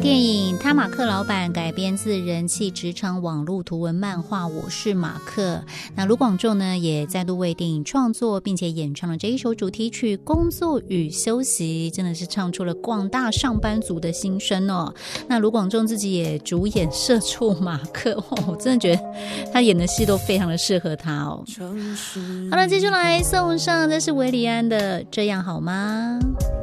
电影《他马克老板》改编自人气职场网络图文漫画《我是马克》。那卢广仲呢，也再度为电影创作，并且演唱了这一首主题曲《工作与休息》，真的是唱出了广大上班族的心声哦。那卢广仲自己也主演《社畜马克》我真的觉得他演的戏都非常的适合他哦。好了，接下来送上的是韦礼安的《这样好吗》。